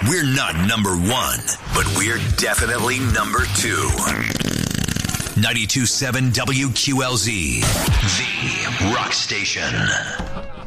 We're not number one, but we're definitely number two. 92.7 WQLZ, the rock station.